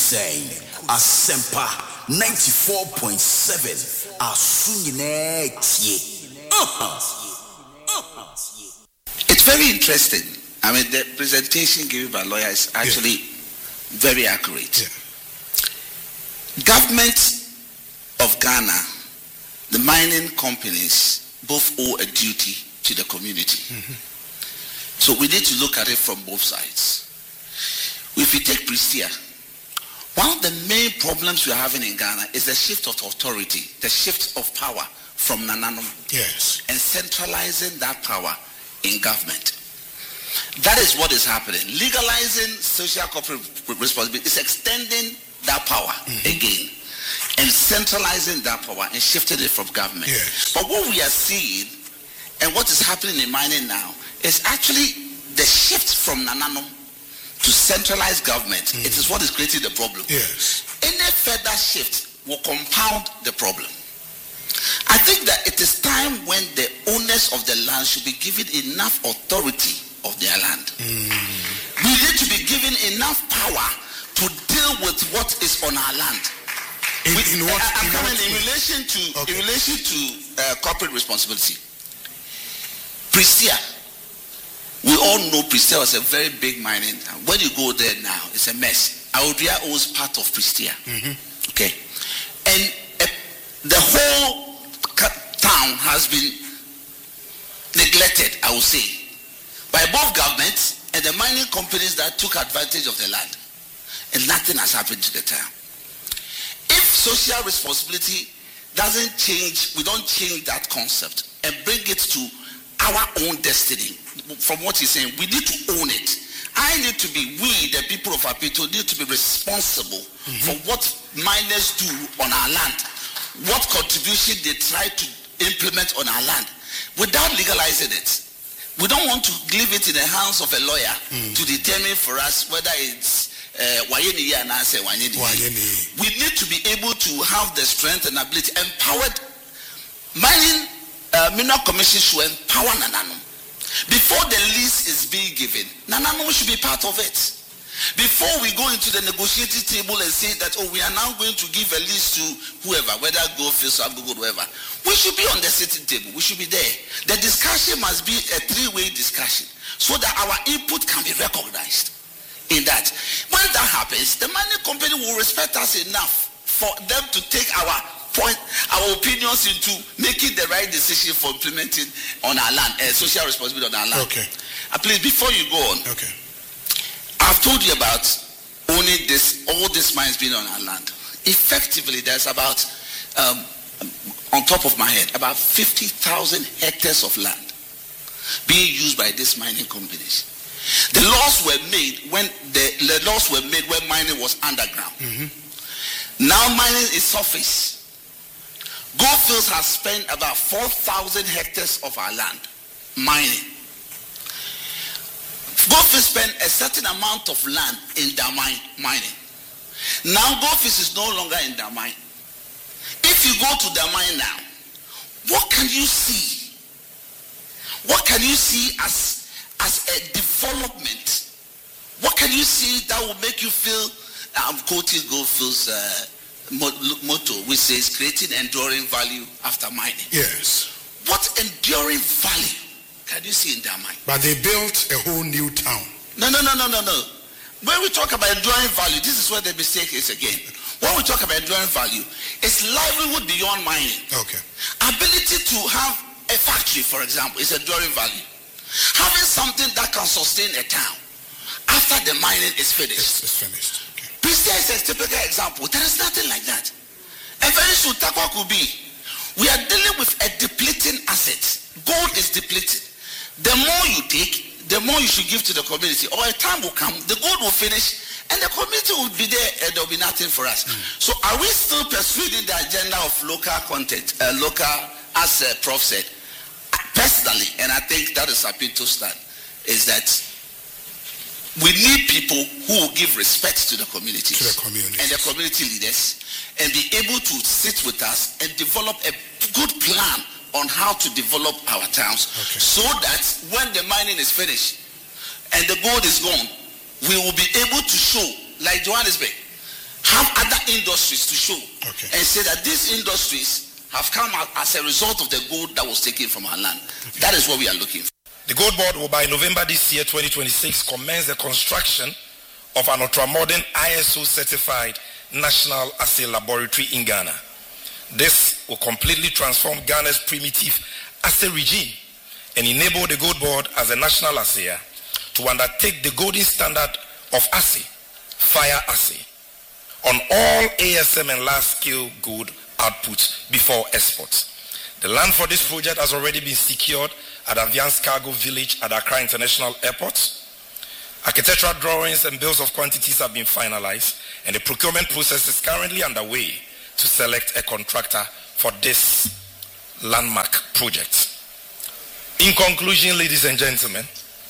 say Asempa 94.7 Asunyine tie. It's very interesting. I mean, the presentation given by lawyer is actually very accurate. Yeah. Government of Ghana, the mining companies, both owe a duty to the community. So we need to look at it from both sides. If we take Prestea, one of the main problems we are having in Ghana is the shift of authority, the shift of power from Nananom. Yes. And centralizing that power in government. That is what is happening. Legalizing social corporate responsibility is extending that power again and centralizing that power and shifting it from government. Yes. But what we are seeing and what is happening in mining now is actually the shift from Nananom to centralized government. It is what is creating the problem. Yes. Any further shift will compound the problem. I think that it is time when the owners of the land should be given enough authority of their land. We need to be given enough power to deal with what is on our land. In relation to corporate responsibility. Prestea, we all know Prestea was a very big mining town. When you go there now, it's a mess. Audria owns part of Prestea. Okay, and the whole town has been neglected, I would say, by both governments and the mining companies that took advantage of the land. And nothing has happened to the town. If social responsibility doesn't change, we don't change that concept and bring it to our own destiny. From what he's saying, we need to own it. We, the people of Apito, need to be responsible for what miners do on our land, what contribution they try to implement on our land, without legalizing it. We don't want to leave it in the hands of a lawyer to determine for us whether it's Wayeni and I say Wayeni. We need to be able to have the strength and ability, empowered. Mining Mineral Commission should empower Nananom. Before the lease is being given, Nananom should be part of it. Before we go into the negotiating table and say that, we are now going to give a lease to whoever, whether Goldfields or Google, whoever, we should be on the sitting table. We should be there. The discussion must be a three-way discussion so that our input can be recognized. In that, when that happens, the mining company will respect us enough for them to take our opinions into making the right decision for implementing on our land, social responsibility on our land. Okay. Please, before you go on, okay, I've told you about owning all these mines being on our land. Effectively, there's about, on top of my head, about 50,000 hectares of land being used by these mining companies. The laws were made when mining was underground. Now mining is surface. Goldfields has spent about 4,000 hectares of our land mining. Goldfields spent a certain amount of land in their mining. Now Goldfields is no longer in their mine. If you go to their mine now, what can you see? What can you see as a development? What can you see that will make you feel, I'm quoting Goldfields' motto, which says creating enduring value after mining. Yes. What enduring value can you see in their mind? But they built a whole new town. No. When we talk about enduring value, this is where the mistake is again. When we talk about enduring value, it's livelihood beyond mining. Okay. Ability to have a factory, for example, is enduring value. Having something that can sustain a town after the mining is finished. It's finished. Okay. Prestea is a typical example. There is nothing like that. And very soon, Takwa could be. We are dealing with a depleting asset. Gold is depleted. The more you take, the more you should give to the community. Or a time will come, the gold will finish, and the community will be there, and there will be nothing for us. So are we still pursuing the agenda of local content, as Prof said? Personally, and I think that is Apito's stand, is that we need people who will give respect to the community and the community leaders and be able to sit with us and develop a good plan on how to develop our towns, so that when the mining is finished and the gold is gone, we will be able to show, like Johannesburg, have other industries to show Okay. and say that these industries have come out as a result of the gold that was taken from our land. That is what we are looking for. The Gold Board will, by November this year, 2026, commence the construction of an ultra-modern ISO-certified National Assay Laboratory in Ghana. This will completely transform Ghana's primitive assay regime and enable the Gold Board as a national assayer to undertake the golden standard of assay, fire assay, on all ASM and large-scale gold outputs before export. The land for this project has already been secured at Aviance Cargo Village at Accra International Airport. Architectural drawings and bills of quantities have been finalized, and the procurement process is currently underway to select a contractor for this landmark project. In conclusion, ladies and gentlemen,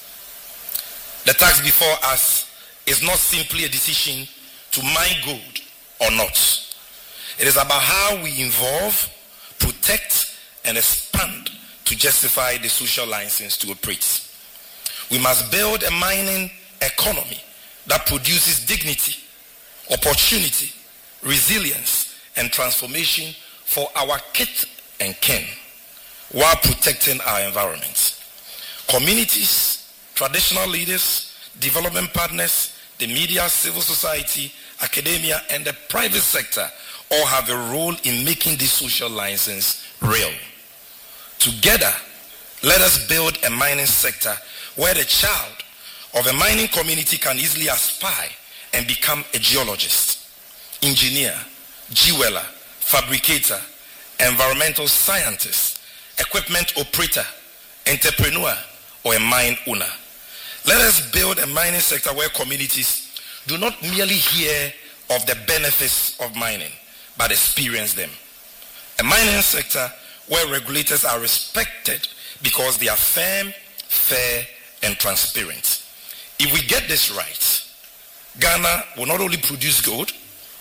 the task before us is not simply a decision to mine gold or not. It is about how we involve, protect, and expand to justify the social license to operate. We must build a mining economy that produces dignity, opportunity, resilience, and transformation for our kith and kin while protecting our environment. Communities, traditional leaders, development partners, the media, civil society, academia, and the private sector all have a role in making this social license real. Together, let us build a mining sector where the child of a mining community can easily aspire and become a geologist, engineer, jeweler, fabricator, environmental scientist, equipment operator, entrepreneur, or a mine owner. Let us build a mining sector where communities do not merely hear of the benefits of mining, but experience them. A mining sector where regulators are respected because they are firm, fair, and transparent. If we get this right, Ghana will not only produce gold,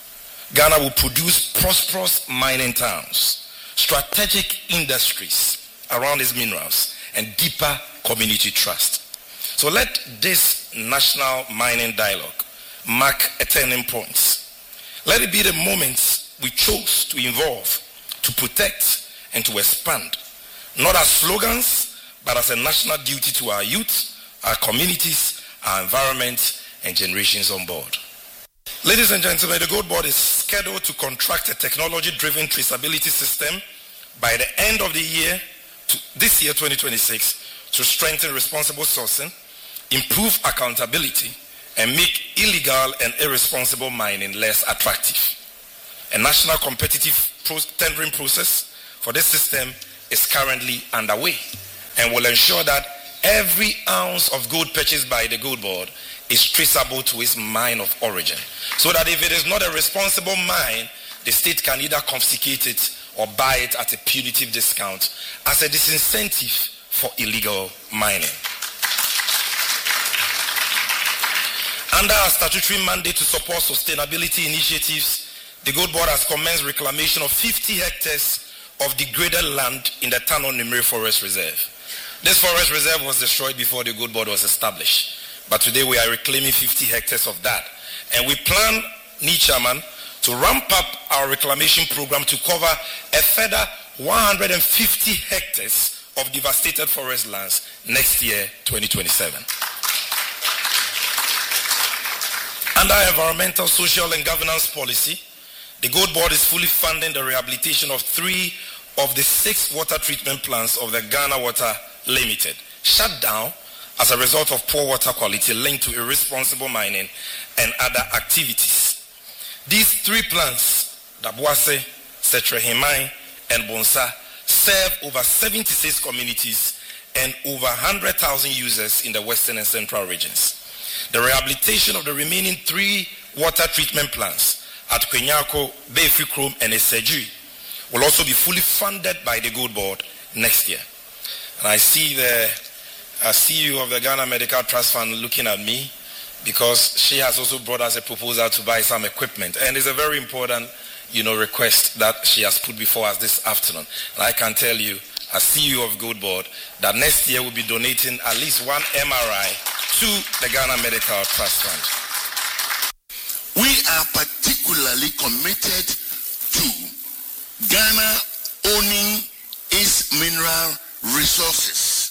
Ghana will produce prosperous mining towns, strategic industries around its minerals, and deeper community trust. So let this national mining dialogue mark a turning point. Let it be the moment we chose to involve, to protect, and to expand, not as slogans, but as a national duty to our youth, our communities, our environment, and generations on board. Ladies and gentlemen, the Gold Board is scheduled to contract a technology-driven traceability system by the end of the year, this year 2026, to strengthen responsible sourcing, improve accountability, and make illegal and irresponsible mining less attractive. A national competitive tendering process for this system is currently underway and will ensure that every ounce of gold purchased by the Gold Board is traceable to its mine of origin, so that if it is not a responsible mine, the state can either confiscate it or buy it at a punitive discount as a disincentive for illegal mining. Under our statutory mandate to support sustainability initiatives, the Gold Board has commenced reclamation of 50 hectares of degraded land in the Tano Nimri Forest Reserve. This forest reserve was destroyed before the Gold Board was established, but today we are reclaiming 50 hectares of that. And we plan, Chairman, to ramp up our reclamation program to cover a further 150 hectares of devastated forest lands next year, 2027. Under environmental, social, and governance policy, the Gold Board is fully funding the rehabilitation of 3 of the 6 water treatment plants of the Ghana Water Limited, shut down as a result of poor water quality linked to irresponsible mining and other activities. These 3 plants, Dabuase, Setrehimai, and Bonsa, serve over 76 communities and over 100,000 users in the western and central regions. The rehabilitation of the remaining 3 water treatment plants at Kwenyako, Befi Chrome, and Esejui will also be fully funded by the Gold Board next year. And I see the CEO of the Ghana Medical Trust Fund looking at me, because she has also brought us a proposal to buy some equipment. And it's a very important, request that she has put before us this afternoon. And I can tell you, as CEO of Gold Board, that next year we'll be donating at least 1 MRI to the Ghana Medical Trust Fund. We are particularly Ghana owning its mineral resources.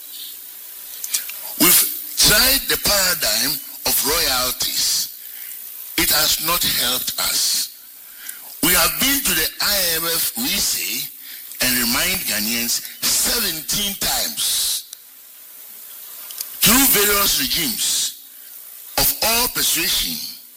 We've tried the paradigm of royalties. It has not helped us. We have been to the IMF, we say, and remind Ghanaians 17 times through various regimes of all persuasion.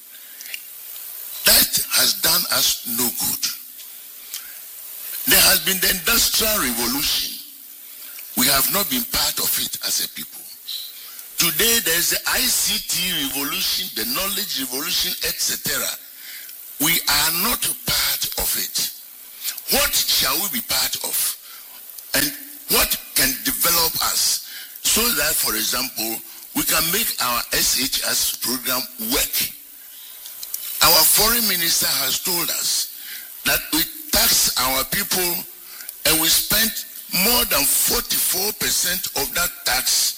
That has done us no good. There has been the Industrial Revolution. We have not been part of it as a people. Today there is the ICT revolution, the knowledge revolution, etc. We are not part of it. What shall we be part of? And what can develop us so that, for example, we can make our SHS program work? Our foreign minister has told us that we tax our people and we spend more than 44% of that tax,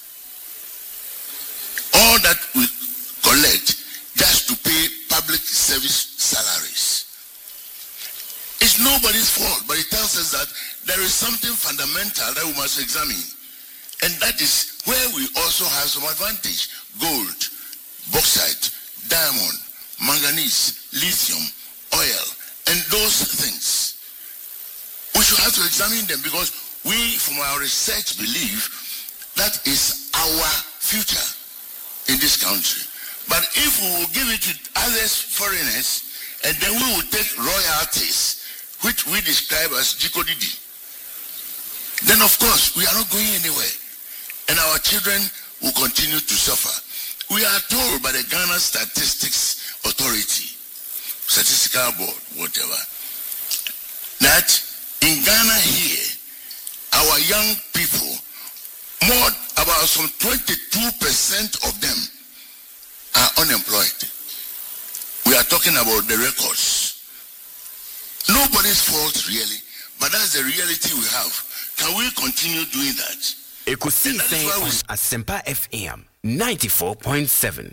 all that we collect, just to pay public service salaries. It's nobody's fault, but it tells us that there is something fundamental that we must examine. And that is where we also have some advantage. Gold, bauxite, diamond, manganese, lithium, oil, and those things. We should have to examine them because we, from our research, believe that is our future in this country. But if we will give it to others, foreigners, and then we will take royalties, which we describe as Jikodidi, then of course we are not going anywhere. And our children will continue to suffer. We are told by the Ghana Statistics Authority, Statistical Board, whatever, that in Ghana here, our young people, about some 22% of them are unemployed. We are talking about the records. Nobody's fault really, but that's the reality we have. Can we continue doing that? Ekusi saying on Asempa FM 94.7.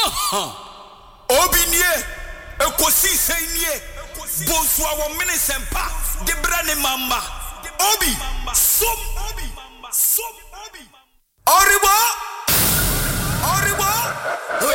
Obinye, Ekusi saying Boswa wa Minisempa, Debrane Mama, Obi, Sum, Oribo.